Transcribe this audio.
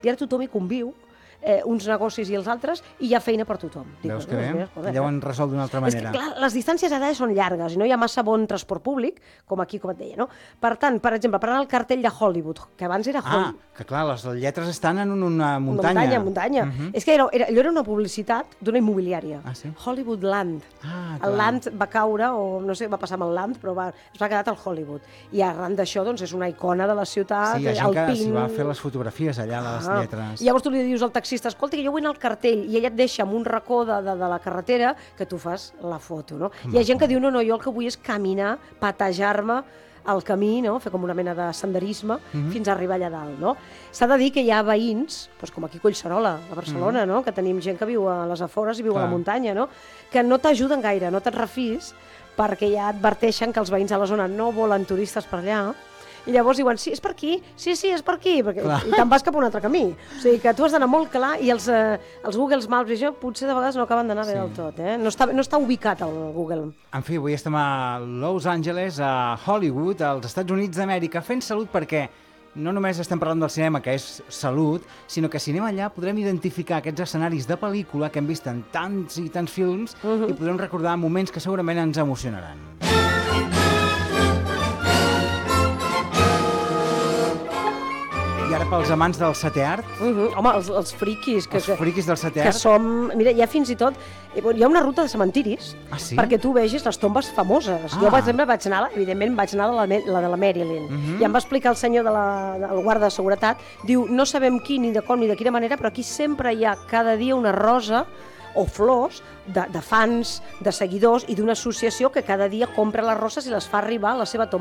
I ara tothom hi conviu, uns negocis i els altres, i hi ha feina per tothom. Veus que bé? Ja ho han resolt d'una altra manera. És que, clar, les distàncies ara són llargues i no hi ha massa bon transport públic, com aquí, com et deia, no? Per tant, per exemple, per anar al cartell de Hollywood, que abans era Hollywood. Que clar, les lletres estan en una muntanya. Muntanya. És que allò era una publicitat d'una immobiliària. Ah, sí? Hollywood Land. Clar. El Land va caure, o no sé què va passar amb el Land, però es va quedar al Hollywood. I arran d'això, doncs, és una icona de la ciutat. Sí, hi ha gent que s'hi va fer les fotografies allà, les lletres. I llavors tu li dius al taxista, escolta, que jo vull anar al cartell, i ella et deixa en un racó de la carretera que tu fas la foto, no? Hi ha gent que diu, no, jo el que vull és caminar, patejar-me al camí, no? Fer com una mena de senderisme fins a arribar allà dalt, no? S'ha de dir que hi ha veïns, doncs com aquí a Collserola, a Barcelona, no? Que tenim gent que viu a les afores i viu a la muntanya, no? Que no t'ajuden gaire, no te'n refis, perquè ja adverteixen que els veïns de la zona no volen turistes per allà, i llavors diuen, sí, és per aquí, sí, és per aquí, i te'n vas cap a un altre camí. O sigui, que tu has d'anar molt clar, i els Google Maps i això potser de vegades no acaben d'anar bé del tot, eh? No està ubicat el Google. En fi, avui estem a Los Angeles, a Hollywood, als Estats Units d'Amèrica, fent salut perquè no només estem parlant del cinema, que és salut, sinó que si anem allà podrem identificar aquests escenaris de pel·lícula que hem vist en tants i tants films i podrem recordar moments que segurament ens emocionaran. I ara pels amants del setè art? Home, els friquis. Els friquis del setè art? Que som... Mira, hi ha fins i tot... Hi ha una ruta de cementiris perquè tu vegis les tombes famoses. Jo, per exemple, evidentment, vaig anar a la de la Marilyn. I em va explicar el senyor del guarda de seguretat, diu, no sabem qui, ni de com, ni de quina manera, però aquí sempre hi ha cada dia una rosa o flors de fans, de seguidors i d'una associació que cada dia compra les roses i les fa arribar a la seva tomba.